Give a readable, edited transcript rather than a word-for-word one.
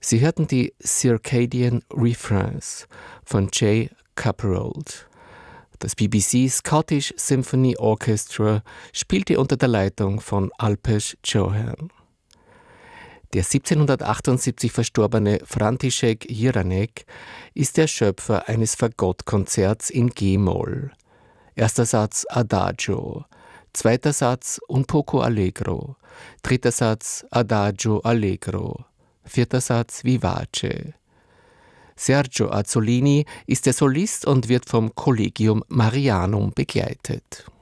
Sie hörten die Circadian Refrains von J. Caperold. Das BBC Scottish Symphony Orchestra spielte unter der Leitung von Alpesh Chauhan. Der 1778 verstorbene František Jiranek ist der Schöpfer eines Fagottkonzerts in G-Moll. Erster Satz Adagio, zweiter Satz Un poco allegro, dritter Satz Adagio allegro, vierter Satz Vivace. Sergio Azzolini ist der Solist und wird vom Collegium Marianum begleitet.